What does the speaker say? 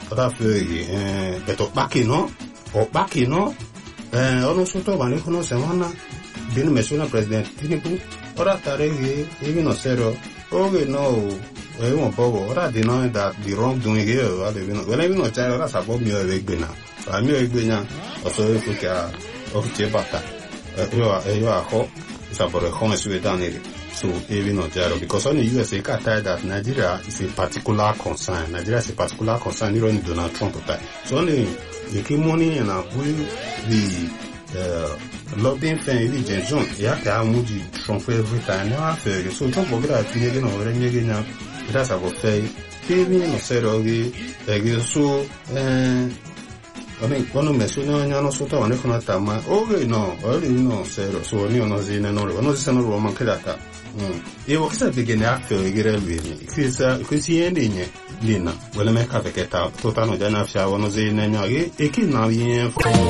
ora fegi beto bakino o bakino ono soto bani kono semana bin mesuna president Tinubu ora taregi even osero oge no we won pogo ora deny that the wrongdoing here when even no child ora sabo mi o egbena ami o egbena oso efuka o chebata yo aho sabore home Sweden so even no child because on the USA can tell that Nigeria is a particular concern. Nigeria is a particular concern in Donald Trump time. So only the key money and the lobbying thing is John. Yeah, they are moving Trump every time. So Trump will get again or again. That's about say. Even no say again so I mean, one of my sons no sota one kono tama. Okay, no, only no zero. So only no zine no. No zine no roman kedata. Io che sta begini a fare lui. Così è lina. Vuole me capire che sta totano già na fia, no zine no. E che non viene